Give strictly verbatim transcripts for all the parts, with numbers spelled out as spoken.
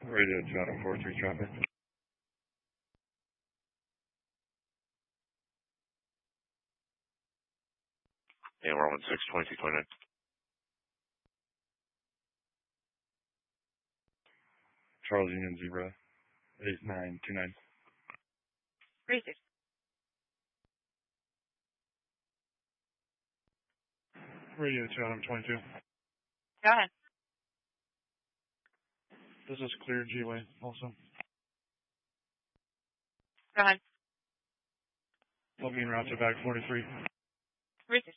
Radio Channel four three traffic. Yeah, we're on six twenty-two twenty-nine. Charles Union Zebra, eight nine two nine. Racing. Radio Channel twenty-two. Go ahead. This is clear G-Way also. Go ahead. Looking route to back forty-three. Racing.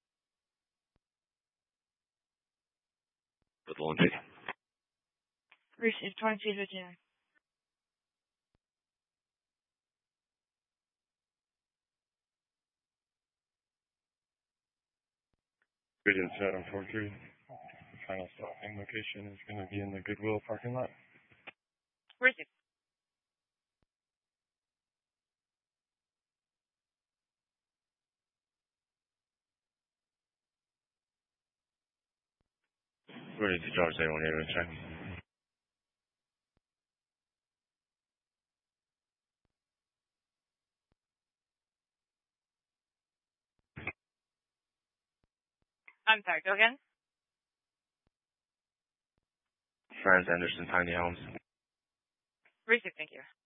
Good launching. Racing twenty-two fifty-nine. Radio Channel four three. Final stopping location is going to be in the Goodwill parking lot. Racing. Ready to charge anyone here and check. I'm sorry, go again? Franz Anderson, Tiny Homes. Racing, thank you.